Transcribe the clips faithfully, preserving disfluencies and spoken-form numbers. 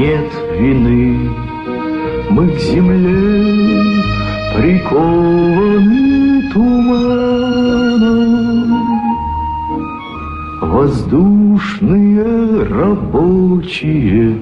нет вины. Мы к земле прикованы туманом, воздушные рабочие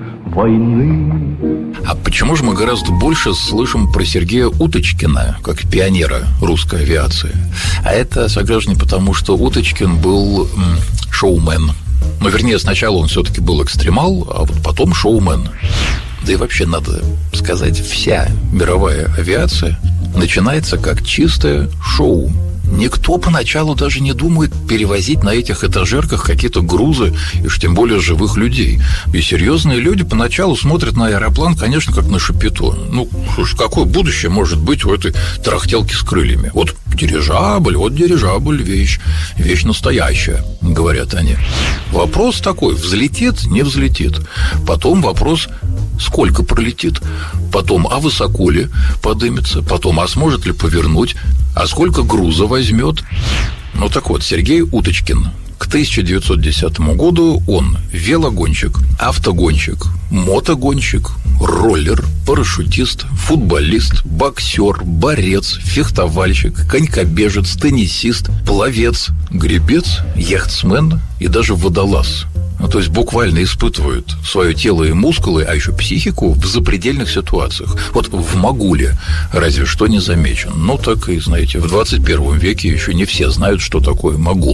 войны. А почему же мы гораздо больше слышим про Сергея Уточкина, как пионера русской авиации? А это, сограждане, потому что Уточкин был м, шоумен. Ну, вернее, сначала он все-таки был экстремал, а вот потом шоумен. Да и вообще, надо сказать, вся мировая авиация начинается как чистое шоу. Никто поначалу даже не думает перевозить на этих этажерках какие-то грузы, и уж тем более живых людей. И серьезные люди поначалу смотрят на аэроплан, конечно, как на шапито. Ну, слушай, какое будущее может быть у этой тарахтелки с крыльями? Вот дирижабль, вот дирижабль, вещь, вещь настоящая, говорят они. Вопрос такой: взлетит, не взлетит. Потом вопрос: сколько пролетит? Потом, а высоко ли подымется? Потом, а сможет ли повернуть? А сколько груза возьмет? Ну так вот, Сергей Уточкин. К тысяча девятьсот десятому году он велогонщик, автогонщик, мотогонщик, роллер, парашютист, футболист, боксер, борец, фехтовальщик, конькобежец, теннисист, пловец, гребец, яхтсмен и даже водолаз. Ну, то есть буквально испытывают свое тело и мускулы, а еще психику в запредельных ситуациях. Вот в Могуле разве что не замечен. Ну, так и, знаете, в двадцать первом веке еще не все знают, что такое Могул.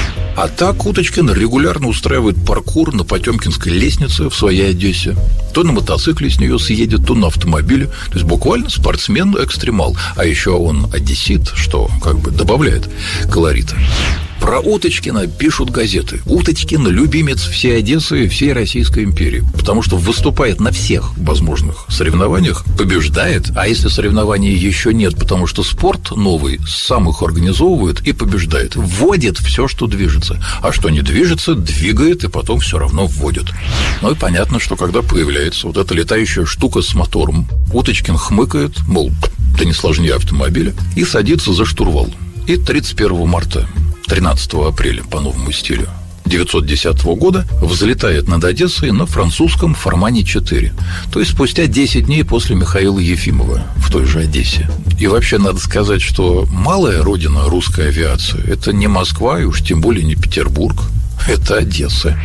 А так Уточкин регулярно устраивает паркур на Потемкинской лестнице в своей Одессе. То на мотоцикле с нее съедет, то на автомобиле. То есть буквально спортсмен-экстремал. А еще он одессит, что как бы добавляет колорита. Про Уточкина пишут газеты. Уточкин – любимец всей Одессы и всей Российской империи, потому что выступает на всех возможных соревнованиях, побеждает, а если соревнований еще нет, потому что спорт новый, сам их организовывает и побеждает, вводит все, что движется, а что не движется, двигает и потом все равно вводит. Ну и понятно, что когда появляется вот эта летающая штука с мотором, Уточкин хмыкает, мол, да не сложнее автомобиля, и садится за штурвал. И тридцать первого марта тринадцатого апреля по новому стилю девятьсот десятого года взлетает над Одессой на французском Формане четыре. То есть спустя десять дней после Михаила Ефимова в той же Одессе. И вообще надо сказать, что малая родина русской авиации – это не Москва и уж тем более не Петербург, это Одесса.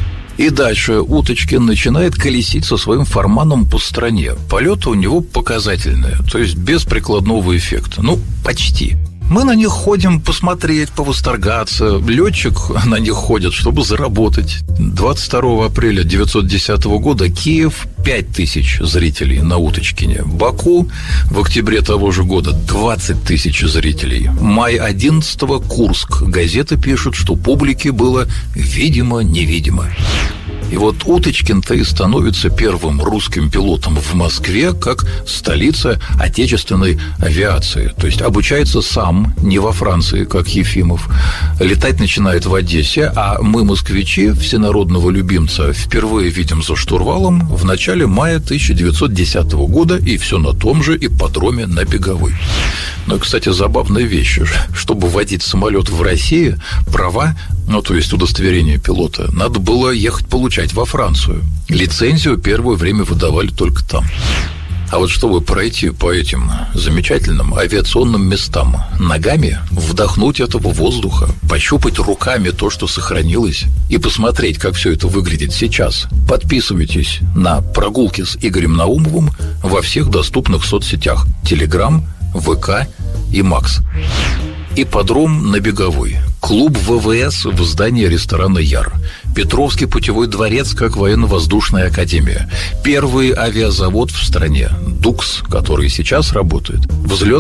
И дальше Уточкин начинает колесить со своим Форманом по стране. Полеты у него показательные, то есть без прикладного эффекта. Ну, почти. Мы на них ходим посмотреть, повосторгаться. Летчик на них ходит, чтобы заработать. двадцать второго апреля девятьсот десятого года Киев – пять тысяч зрителей на Уточкине. Баку в октябре того же года двадцать тысяч зрителей. Май одиннадцатого Курск. Газеты пишут, что публике было видимо-невидимо. И вот Уточкин-то и становится первым русским пилотом в Москве как столица отечественной авиации. То есть обучается сам, не во Франции, как Ефимов. Летать начинает в Одессе, а мы, москвичи, всенародного любимца, впервые видим за штурвалом в начале мая тысяча девятьсот десятого года, и все на том же ипподроме на Беговой. Ну и, кстати, забавная вещь. Чтобы водить самолет в России, права, ну, то есть удостоверение пилота, надо было ехать получать во Францию. Лицензию первое время выдавали только там. А вот чтобы пройти по этим замечательным авиационным местам ногами, вдохнуть этого воздуха, пощупать руками то, что сохранилось, и посмотреть, как все это выглядит сейчас, подписывайтесь на прогулки с Игорем Наумовым во всех доступных соцсетях: Телеграм, ВК и Макс. Ипподром на Беговой, клуб ВВС в здании ресторана «Яр», Петровский путевой дворец как военно-воздушная академия, первый авиазавод в стране, ДУКС, который сейчас работает, взлет